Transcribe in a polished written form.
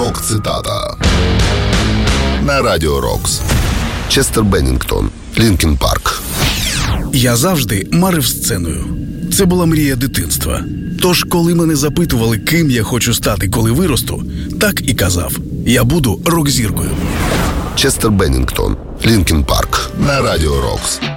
Рок-цитата на Радіо Рокс. Честер Беннінгтон, Лінкін Парк. Я завжди марив сценою. Це була мрія дитинства. Тож, коли мене запитували, ким я хочу стати, коли виросту, так і казав. Я буду рок-зіркою. Честер Беннінгтон, Лінкін Парк на Радіо Рокс.